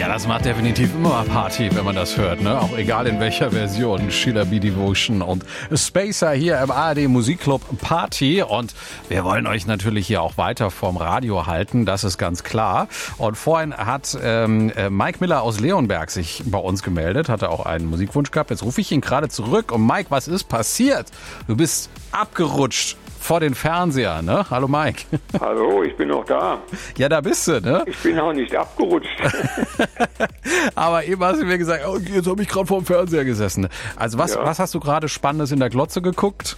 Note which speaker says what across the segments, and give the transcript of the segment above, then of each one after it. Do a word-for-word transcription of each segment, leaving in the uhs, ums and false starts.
Speaker 1: das macht definitiv immer Party, wenn man das hört, ne? Auch egal in welcher Version. Sheila B. Devotion und Spacer hier im A R D Musikclub Party. Und wir wollen euch natürlich hier auch weiter vom Radio halten, das ist ganz klar. Und vorhin hat ähm, Mike Miller aus Leonberg sich bei uns gemeldet, hatte auch einen Musikwunsch gehabt. Jetzt rufe ich ihn gerade zurück. Und Mike, was ist passiert? Du bist abgerutscht vor den Fernseher, ne? Hallo Mike.
Speaker 2: Hallo, ich bin noch da.
Speaker 1: Ja, da bist du, ne?
Speaker 2: Ich bin auch nicht abgerutscht.
Speaker 1: Aber eben hast du mir gesagt, oh, jetzt habe ich gerade vor dem Fernseher gesessen. Also was,
Speaker 2: Ja.
Speaker 1: was hast du gerade Spannendes in der Glotze geguckt?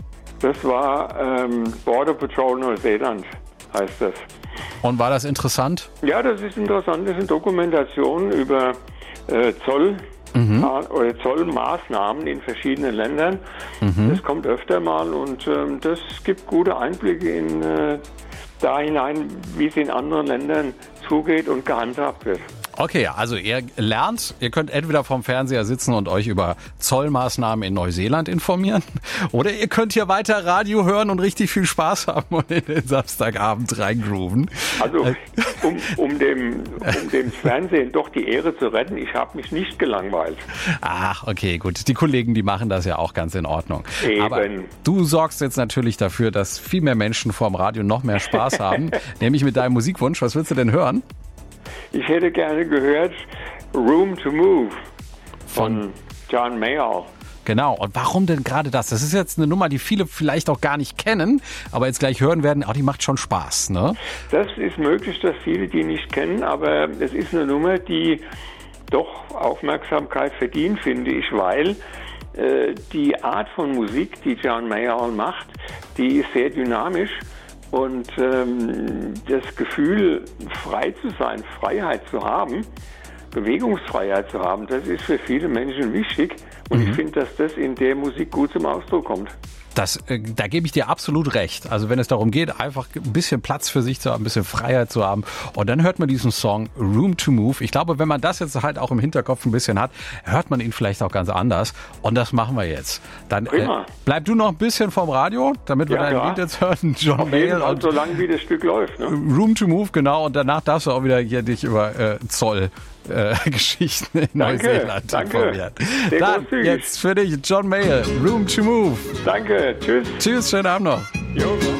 Speaker 2: Das war ähm, Border Patrol Neuseeland, heißt das.
Speaker 1: Und war das interessant?
Speaker 2: Ja, das ist interessant. Das sind Dokumentationen über äh, Zoll.
Speaker 1: Mhm.
Speaker 2: Oder Zollmaßnahmen in verschiedenen Ländern.
Speaker 1: Mhm.
Speaker 2: Das kommt öfter mal und ähm, das gibt gute Einblicke in äh, da hinein, wie es in anderen Ländern zugeht und gehandhabt wird.
Speaker 1: Okay, also ihr lernt, ihr könnt entweder vorm Fernseher sitzen und euch über Zollmaßnahmen in Neuseeland informieren oder ihr könnt hier weiter Radio hören und richtig viel Spaß haben und in den Samstagabend reingrooven.
Speaker 2: Also um, um, dem, um dem Fernsehen doch die Ehre zu retten, ich habe mich nicht gelangweilt.
Speaker 1: Ach, okay, gut. Die Kollegen, die machen das ja auch ganz in Ordnung.
Speaker 2: Eben.
Speaker 1: Aber du sorgst jetzt natürlich dafür, dass viel mehr Menschen vorm Radio noch mehr Spaß haben, nämlich mit deinem Musikwunsch. Was willst du denn hören?
Speaker 2: Ich hätte gerne gehört Room to Move von,
Speaker 1: Von-
Speaker 2: John Mayall.
Speaker 1: Genau. Und warum denn gerade das? Das ist jetzt eine Nummer, die viele vielleicht auch gar nicht kennen, aber jetzt gleich hören werden, oh, die macht schon Spaß, ne?
Speaker 2: Das ist möglich, dass viele die nicht kennen, aber es ist eine Nummer, die doch Aufmerksamkeit verdient, finde ich, weil äh, die Art von Musik, die John Mayall macht, die ist sehr dynamisch. Und ähm, das Gefühl, frei zu sein, Freiheit zu haben, Bewegungsfreiheit zu haben, das ist für viele Menschen wichtig. Und
Speaker 1: Mhm.
Speaker 2: ich finde, dass das in der Musik gut zum Ausdruck kommt.
Speaker 1: Das, äh, da gebe ich dir absolut recht. Also wenn es darum geht, einfach ein bisschen Platz für sich zu haben, ein bisschen Freiheit zu haben. Und dann hört man diesen Song Room to Move. Ich glaube, wenn man das jetzt halt auch im Hinterkopf ein bisschen hat, hört man ihn vielleicht auch ganz anders. Und das machen wir jetzt. Dann äh,
Speaker 2: Prima.
Speaker 1: bleib du noch ein bisschen vom Radio, damit wir
Speaker 2: Ja,
Speaker 1: dein
Speaker 2: ja.
Speaker 1: Lied jetzt hören. John
Speaker 2: Auf jeden
Speaker 1: Mayall
Speaker 2: Fall,
Speaker 1: und
Speaker 2: so lange wie das Stück läuft. Ne?
Speaker 1: Room to Move, genau. Und danach darfst du auch wieder hier dich über äh, Zoll äh, Geschichten in
Speaker 2: Danke,
Speaker 1: Neuseeland
Speaker 2: danke.
Speaker 1: informieren.
Speaker 2: Sehr
Speaker 1: Dann
Speaker 2: großzügig.
Speaker 1: jetzt für dich John Mayall, Room to Move.
Speaker 2: Danke, tschüss.
Speaker 1: Tschüss, schönen Abend noch.
Speaker 2: Jo.